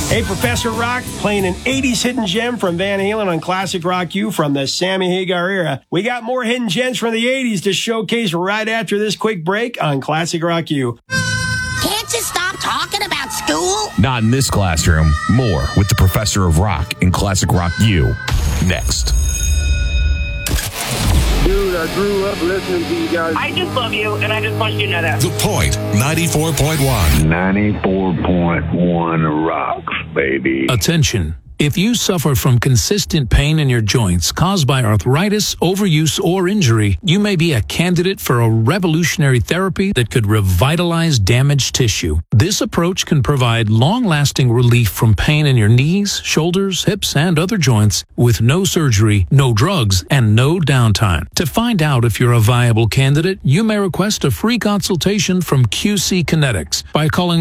Hey, Professor Rock, playing an 80s hidden gem from Van Halen on Classic Rock U from the Sammy Hagar era. We got more hidden gems from the 80s to showcase right after this quick break on Classic Rock U. Can't you stop talking about school? Not in this classroom. More with the Professor of Rock in Classic Rock U. Next. Dude, I grew up listening to you guys. I just love you, and I just want you to know that. The Point, 94.1. 94.1 rocks, baby. Attention. If you suffer from consistent pain in your joints caused by arthritis, overuse, or injury, you may be a candidate for a revolutionary therapy that could revitalize damaged tissue. This approach can provide long-lasting relief from pain in your knees, shoulders, hips, and other joints with no surgery, no drugs, and no downtime. To find out if you're a viable candidate, you may request a free consultation from QC Kinetics by calling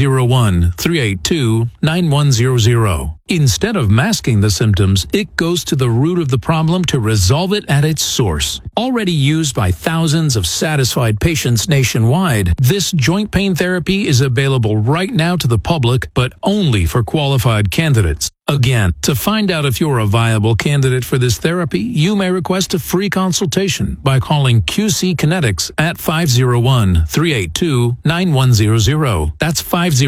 501-382-9100. Instead of masking the symptoms, it goes to the root of the problem to resolve it at its source. Already used by thousands of satisfied patients nationwide, this joint pain therapy is available right now to the public, but only for qualified candidates. Again, to find out if you're a viable candidate for this therapy, you may request a free consultation by calling QC Kinetics at 501-382-9100. That's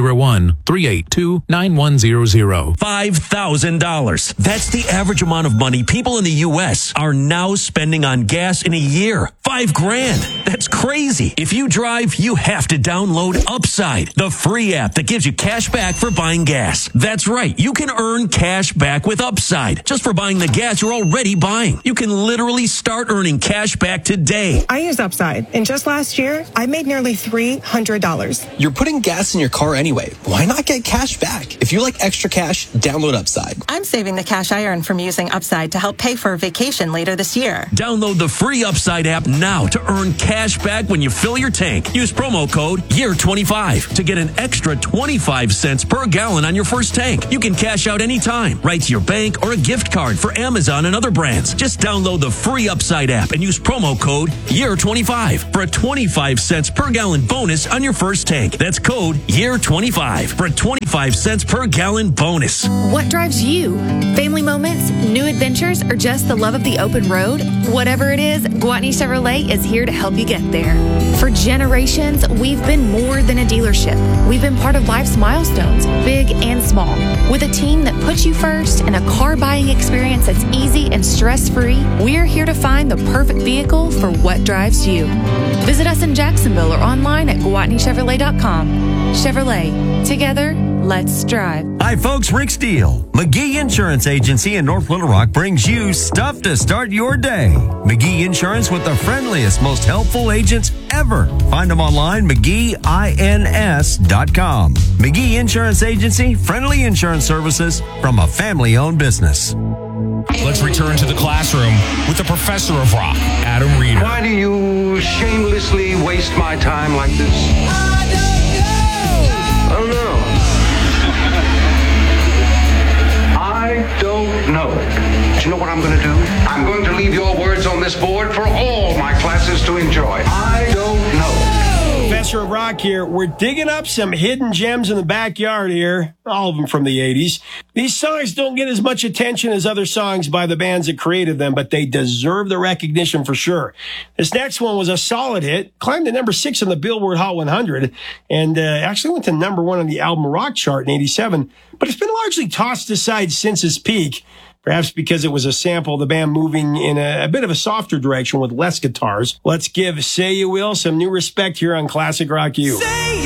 501-382-9100. $5,000. That's the average amount of money people in the U.S. are now spending on gas in a year. $5,000. That's crazy. If you drive, you have to download Upside, the free app that gives you cash back for buying gas. That's right. You can earn cash back with Upside just for buying the gas you're already buying. You can literally start earning cash back today. I use Upside, and just last year, I made nearly $300. You're putting gas in your car anyway. Why not get cash back? If you like extra cash, download Upside. I'm saving the cash I earn from using Upside to help pay for a vacation later this year. Download the free Upside app now to earn cash back when you fill your tank. Use promo code YEAR25 to get an extra 25 cents per gallon on your first tank. You can cash out anytime. Right to your bank or a gift card for Amazon and other brands. Just download the free Upside app and use promo code YEAR25 for a 25 cents per gallon bonus on your first tank. That's code YEAR25 for a 25 cents per gallon bonus. What drives you? Family moments, new adventures, or just the love of the open road? Whatever it is, Gwatney Chevrolet is here to help you get there. For generations, we've been more than a dealership. We've been part of life's milestones, big and small, with a team that puts you first and a car buying experience that's easy and stress-free. We're here to find the perfect vehicle for what drives you. Visit us in Jacksonville or online at GwatneyChevrolet.com. Chevrolet, together, let's drive. Hi folks, Rick Steele. McGee Insurance Agency in North Little Rock brings you stuff to start your day. McGee Insurance with the friendliest, most helpful agents ever. Find them online, McGeeINS.com. McGee Insurance Agency, friendly insurance services from a family-owned business. Let's return to the classroom with the Professor of Rock, Adam Reeder. Why do you shamelessly waste my time like this? I don't know. I don't know. Do you know what I'm going to do? I'm going to leave your words on this board for all my classes to enjoy. I don't know. Professor of Rock here. We're digging up some hidden gems in the backyard here, all of them from the 80s. These songs don't get as much attention as other songs by the bands that created them, but they deserve the recognition for sure. This next one was a solid hit, climbed to number 6 on the Billboard Hot 100, and actually went to number 1 on the album Rock chart in 87, but it's been largely tossed aside since its peak. Perhaps because it was a sample of the band moving in a bit of a softer direction with less guitars. Let's give Say You Will some new respect here on Classic Rock U.